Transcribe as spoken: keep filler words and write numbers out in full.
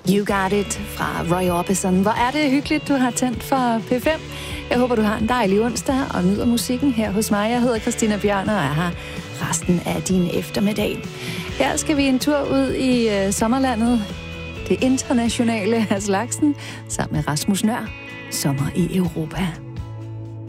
You Got It fra Roy Orbison. Hvor er det hyggeligt, du har tændt for P fem. Jeg håber, du har en dejlig onsdag og nyder musikken her hos mig. Jeg hedder Christina Bjørn, og jeg har resten af din eftermiddag. Her skal vi en tur ud i øh, sommerlandet, det internationale af slagsen, sammen med Rasmus Nøhr. Sommer i Europa.